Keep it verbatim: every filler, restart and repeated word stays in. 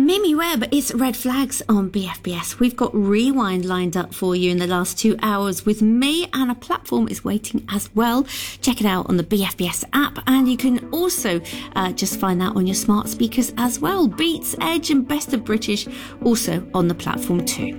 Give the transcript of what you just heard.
Mimi Webb, it's Red Flags on B F B S. We've got Rewind lined up for you in the last two hours with me, and a platform is waiting as well. Check it out on the B F B S app, and you can also uh, just find that on your smart speakers as well. Beats, Edge and Best of British also on the platform too.